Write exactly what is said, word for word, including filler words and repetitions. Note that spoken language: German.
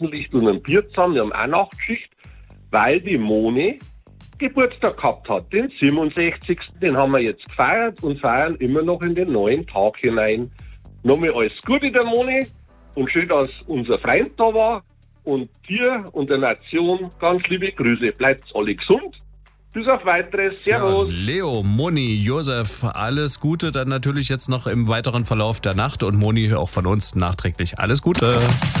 Kerzenlicht und einem Bier zusammen. Wir haben auch Nachtschicht, weil die Moni Geburtstag gehabt hat. Den siebenundsechzigsten Den haben wir jetzt gefeiert und feiern immer noch in den neuen Tag hinein. Nochmal alles Gute der Moni und schön, dass unser Freund da war. Und dir und der Nation ganz liebe Grüße. Bleibt alle gesund. Bis auf Weiteres. Servus. Ja, Leo, Moni, Josef, alles Gute dann natürlich jetzt noch im weiteren Verlauf der Nacht und Moni auch von uns nachträglich alles Gute.